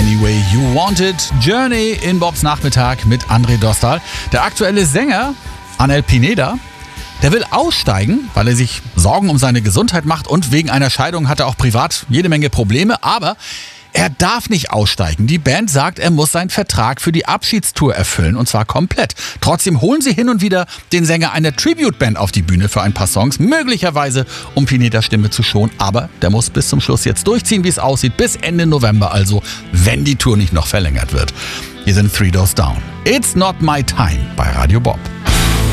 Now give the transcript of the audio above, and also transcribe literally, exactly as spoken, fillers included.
Any Way You Want It. Journey in Bobs Nachmittag mit André Dostal. Der aktuelle Sänger Anel Pineda, der will aussteigen, weil er sich Sorgen um seine Gesundheit macht und wegen einer Scheidung hat er auch privat jede Menge Probleme, aber er darf nicht aussteigen. Die Band sagt, er muss seinen Vertrag für die Abschiedstour erfüllen und zwar komplett. Trotzdem holen sie hin und wieder den Sänger einer Tribute-Band auf die Bühne für ein paar Songs, möglicherweise um Pinedas Stimme zu schonen, aber der muss bis zum Schluss jetzt durchziehen, wie es aussieht, bis Ende November also, wenn die Tour nicht noch verlängert wird. Hier sind Three Doors Down. It's Not My Time bei Radio Bob.